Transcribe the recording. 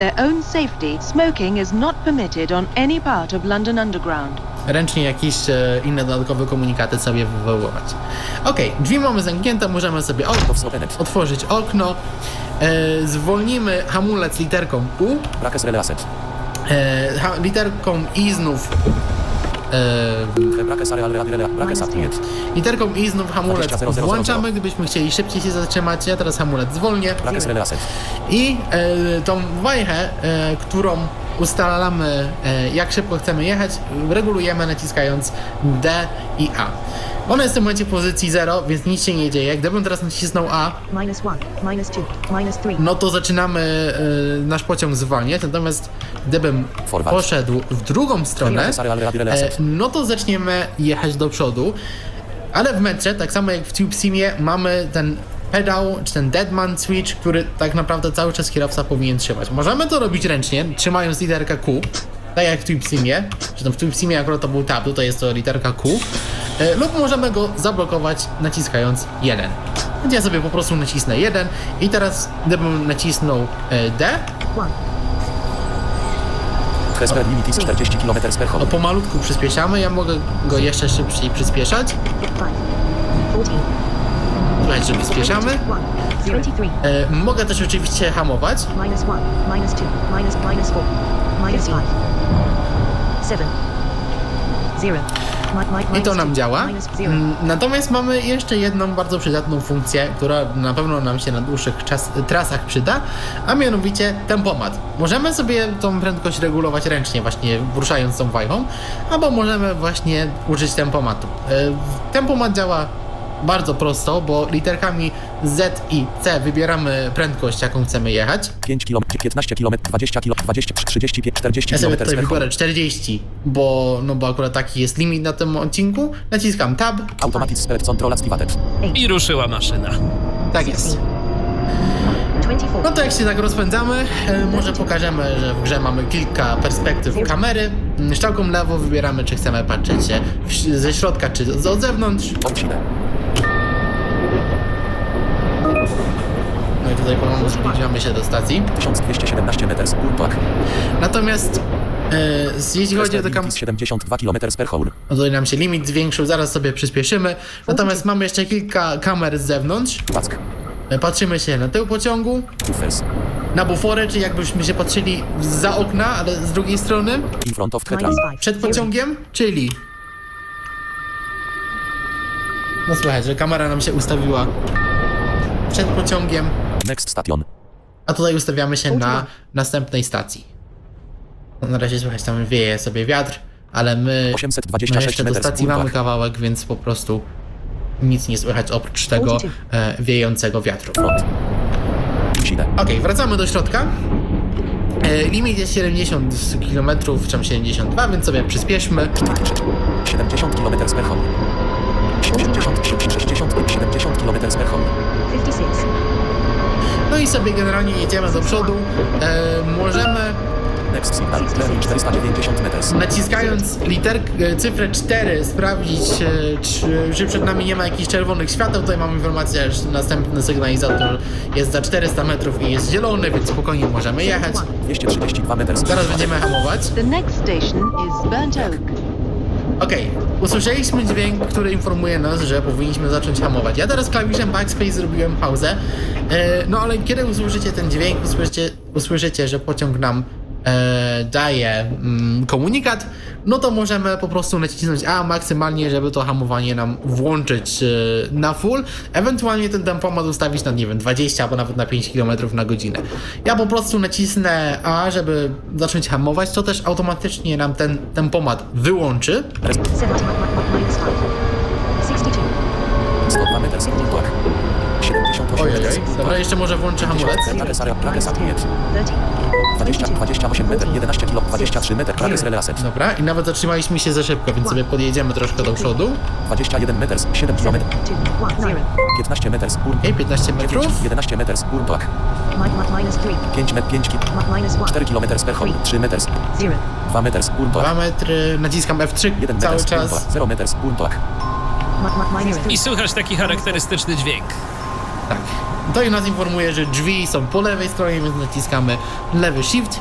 their own safety, smoking is not permitted on any part of London Underground. Ręcznie jakieś inne dodatkowe komunikaty sobie wywoływać. Okej, drzwi mamy zamknięte, możemy sobie otworzyć okno. Zwolnimy hamulec literką U. Literką I znów literką I znów hamulec włączamy, gdybyśmy chcieli szybciej się zatrzymać. Ja teraz hamulec zwolnię i tą wajchę, którą ustalamy, jak szybko chcemy jechać, regulujemy naciskając D i A. Ona jest w tym momencie w pozycji 0, więc nic się nie dzieje. Gdybym teraz nacisnął A, no to zaczynamy nasz pociąg zwalniać, natomiast gdybym poszedł w drugą stronę, no to zaczniemy jechać do przodu. Ale w metrze, tak samo jak w TubeSimie, mamy ten pedał, czy ten Deadman Switch, który tak naprawdę cały czas kierowca powinien trzymać. Możemy to robić ręcznie, trzymając literkę Q, tak jak w TubeSimie, że w TubeSimie akurat to był tab, tutaj jest to literka Q, lub możemy go zablokować naciskając 1. Więc ja sobie po prostu nacisnę 1 i teraz gdybym nacisnął D, no pomalutku przyspieszamy, ja mogę go jeszcze szybciej przyspieszać. Słuchajcie, że przyspieszamy. Mogę też oczywiście hamować. I to nam działa. Natomiast mamy jeszcze jedną bardzo przydatną funkcję, która na pewno nam się na dłuższych trasach przyda, a mianowicie tempomat. Możemy sobie tą prędkość regulować ręcznie, właśnie poruszając tą wajchą, albo możemy właśnie użyć tempomatu. Tempomat działa bardzo prosto, bo literkami Z i C wybieramy prędkość, jaką chcemy jechać. 5 km, 15 km, 20 km, 20, 35, 40 ja km. Ja sobie tutaj wybiorę 40, bo akurat taki jest limit na tym odcinku. Naciskam Tab. Automatic Speed Control Activated. I ruszyła maszyna. Tak jest. No to jak się tak rozpędzamy, może pokażemy, że w grze mamy kilka perspektyw kamery. Strzałką lewo wybieramy, czy chcemy patrzeć się ze środka, czy od zewnątrz. No i tutaj pomału zbliżamy się do stacji. 1217 metrów per Natomiast jeśli chodzi o te 72 km/h. No tutaj nam się limit zwiększył, zaraz sobie przyspieszymy. Natomiast mamy jeszcze kilka kamer z zewnątrz. Patrzymy się na tył pociągu, na buforę, czy jakbyśmy się patrzyli za okna, ale z drugiej strony. Przed pociągiem, czyli no słuchaj, że kamera nam się ustawiła przed pociągiem. Next station. A tutaj ustawiamy się na następnej stacji. No na razie słychać, tam wieje sobie wiatr, ale my 826 jeszcze do stacji mamy kawałek, więc po prostu nic nie słychać oprócz tego wiejącego wiatru. Okej, wracamy do środka. Limit jest 70 km, czy 72, więc sobie przyspieszmy. 70 km/h. 80, 60, 70 km/h. No i sobie generalnie jedziemy do przodu. Możemy Next signal, 490 metrów. Naciskając cyfrę 4 sprawdzić, czy przed nami nie ma jakichś czerwonych świateł. Tutaj mamy informację, że następny sygnalizator jest za 400 metrów i jest zielony, więc spokojnie możemy jechać. 232 metrów. Zaraz będziemy hamować. The next station is Burnt Oak. Okej, usłyszeliśmy dźwięk, który informuje nas, że powinniśmy zacząć hamować. Ja teraz klawiszem Backspace zrobiłem pauzę, no ale kiedy usłyszycie ten dźwięk, usłyszycie, że pociąg nam daje komunikat, no to możemy po prostu nacisnąć A maksymalnie, żeby to hamowanie nam włączyć na full, ewentualnie ten tempomat ustawić na, nie wiem, 20 albo nawet na 5 km na godzinę. Ja po prostu nacisnę A, żeby zacząć hamować, to też automatycznie nam ten tempomat wyłączy. 102 metrów. 78 metrów. Dobra, jeszcze może włączę hamulec. 28 metrów, 11 km, 23 metr, Dobra, i nawet zatrzymaliśmy się za szybko, więc sobie podjedziemy troszkę do przodu. 21 metrów, 7 km. 15 metrów, 15 metrów. 11 metrów, 5 metrów, 4 km per h, 3 metry. 2 metry, 2 metry, naciskam F3 cały czas. 0 metrów, I słychać taki charakterystyczny dźwięk. Tak. to i nas informuje, że drzwi są po lewej stronie, więc naciskamy lewy shift